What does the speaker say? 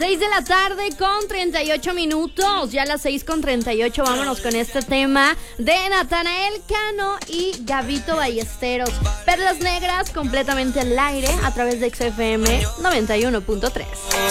6 de la tarde con 38 minutos. Ya a las 6 con 38. Vámonos con este tema de Natanael Cano y Gabito Ballesteros. Perlas Negras completamente al aire a través de XFM 91.3.